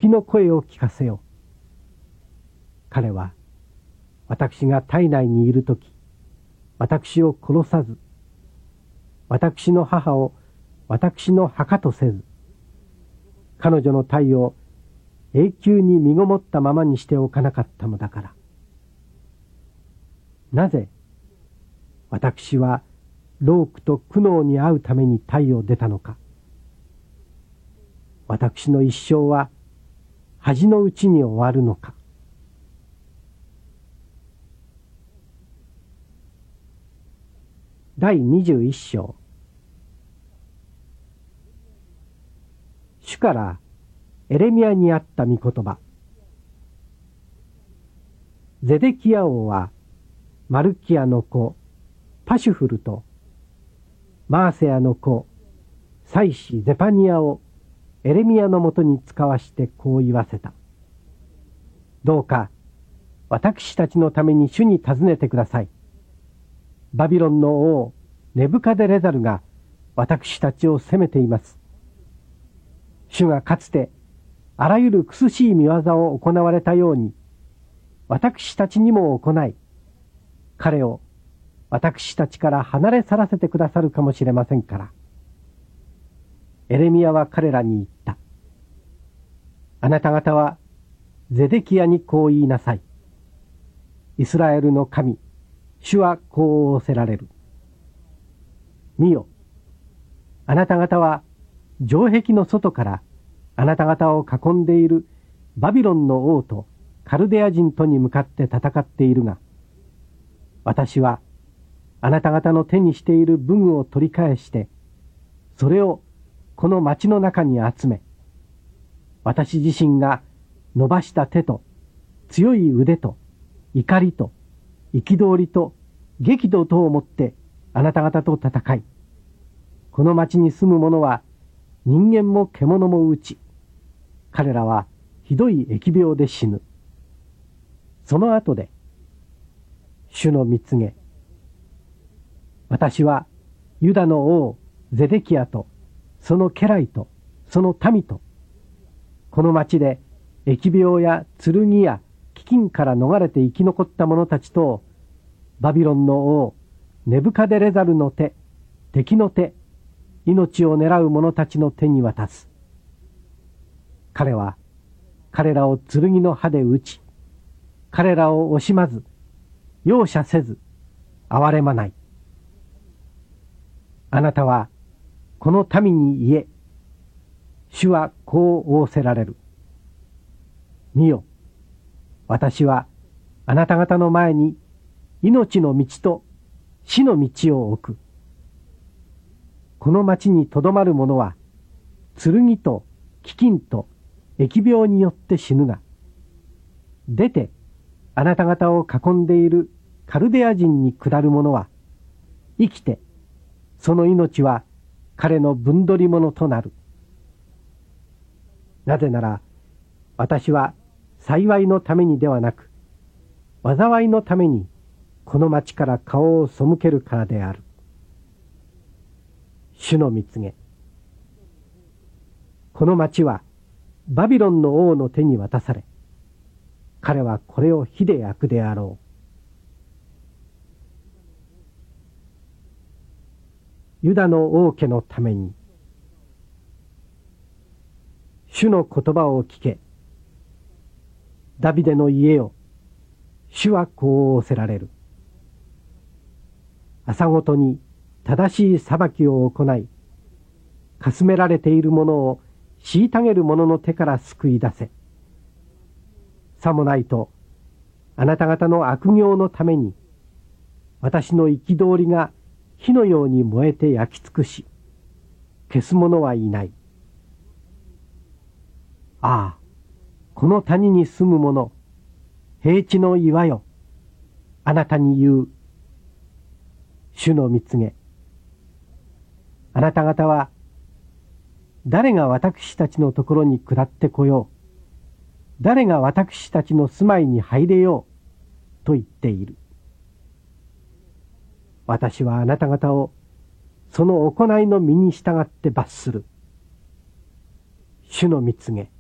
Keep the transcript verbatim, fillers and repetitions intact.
敵の声を聞かせよ。彼は私が体内にいるとき、私を殺さず、私の母を私の墓とせず、彼女の体を永久に身ごもったままにしておかなかったのだから。なぜ私は労苦と苦悩に遭うために体を出たのか。私の一生は恥のうちに終わるのか。第二十一章。主からエレミヤにあった御言葉。ゼデキヤ王はマルキアの子パシュフルとマーセヤの子祭司ゼパニヤをエレミヤのもとに使わしてこう言わせた。どうか私たちのために主に尋ねてください。バビロンの王ネブカデレザルが私たちを責めています。主がかつてあらゆる苦しい見業を行われたように私たちにも行い、彼を私たちから離れ去らせてくださるかもしれませんから。エレミヤは彼らに言った。あなた方はゼデキヤにこう言いなさい。イスラエルの神、主はこう仰せられる。見よ、あなた方は城壁の外からあなた方を囲んでいるバビロンの王とカルデア人とに向かって戦っているが、私はあなた方の手にしている武具を取り返して、それをこの町の中に集め、私自身が伸ばした手と強い腕と怒りと憤りと激怒とをもってあなた方と戦い、この町に住む者は人間も獣も討ち、彼らはひどい疫病で死ぬ。その後で、主の御告げ。私はユダの王ゼデキヤとその家来とその民と、この町で疫病や剣や飢饉から逃れて生き残った者たちとをバビロンの王ネブカデレザルの手、敵の手、命を狙う者たちの手に渡す。彼は彼らを剣の刃で撃ち、彼らを惜しまず、容赦せず、憐れまない。あなたはこの民に言え、主はこう仰せられる。見よ、私はあなた方の前に命の道と死の道を置く。この町にとどまる者は剣と飢饉と疫病によって死ぬが、出てあなた方を囲んでいるカルデア人に下る者は生きて、その命は彼の分取り物となる。なぜなら私は幸いのためにではなく、災いのためにこの町から顔を背けるからである。主の御告げ。この町はバビロンの王の手に渡され、彼はこれを火で焼くであろう。ユダの王家のために、主の言葉を聞け。ダビデの家よ、主はこう仰せられる。朝ごとに正しい裁きを行い、かすめられているものを虐げる者の手から救い出せ。さもないと、あなた方の悪行のために、私の憤りが火のように燃えて焼き尽くし、消す者はいない。ああ、この谷に住む者、平地の岩よ、あなたに言う。主の御告げ。あなた方は、誰が私たちのところに下ってこよう、誰が私たちの住まいに入れよう、と言っている。私はあなた方をその行いの身に従って罰する。主の御告げ。